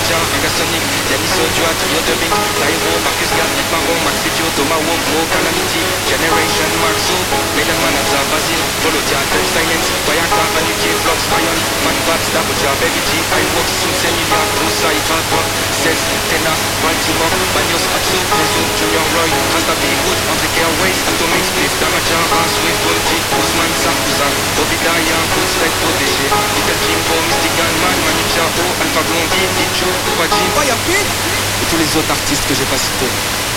Manager, Agasonic, Dennis Ojo, Trio Dubbing, Tyro, Marcus Gall, Nick Marron, Max Video, Thomas Walk, Mo, Calamity, Generation, Maxo, Maiden Manager, Basil, Volodia, Dutch Silence, Bayaka, Anuki, Flux, Ion, Fat Vibes, Double Job, Baby G, iWorks, Suits, Emilia, Musa, Hard Rock, Cez, Tena, Baltimore, Banyos, Atsu, Nezu, Junior Roy, Rasta B, Wood, Enrique Airways, Atomic Spliff, Damaja, Swift, Volti, Ousmane, Sarkoza, Obidaya, Good Sled, Protégé, Little Kimbo, Mystic Gunman, Manu Chao, Alpha Blondie, Pichu, Quadji, Fire Pit, et tous les autres artistes que j'ai pas cités.